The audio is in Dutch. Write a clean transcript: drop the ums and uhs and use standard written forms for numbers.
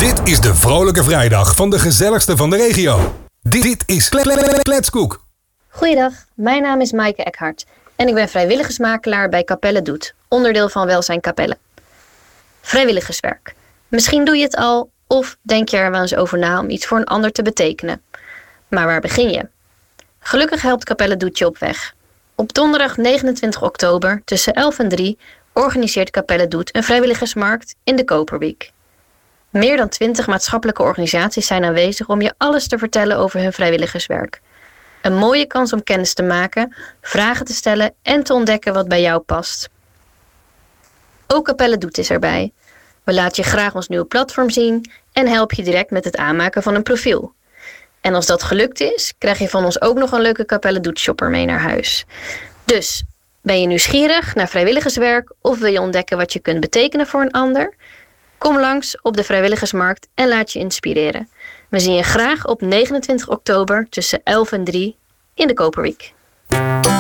Dit is de Vrolijke Vrijdag van de gezelligste van de regio. Dit is Kletskoek. Goeiedag, mijn naam is Maaike Eckhart en ik ben vrijwilligersmakelaar bij Capelle Doet, onderdeel van Welzijn Capelle. Vrijwilligerswerk. Misschien doe je het al of denk je er wel eens over na om iets voor een ander te betekenen. Maar waar begin je? Gelukkig helpt Capelle Doet je op weg. Op donderdag 29 oktober tussen 11 en 3 organiseert Capelle Doet een vrijwilligersmarkt in de Koperwiek. Meer dan 20 maatschappelijke organisaties zijn aanwezig om je alles te vertellen over hun vrijwilligerswerk. Een mooie kans om kennis te maken, vragen te stellen en te ontdekken wat bij jou past. Ook Capelle Doet is erbij. We laten je graag ons nieuwe platform zien en helpen je direct met het aanmaken van een profiel. En als dat gelukt is, krijg je van ons ook nog een leuke Capelle Doet shopper mee naar huis. Dus, ben je nieuwsgierig naar vrijwilligerswerk of wil je ontdekken wat je kunt betekenen voor een ander? Kom langs op de vrijwilligersmarkt en laat je inspireren. We zien je graag op 29 oktober tussen 11 en 3 in de Koperwiek.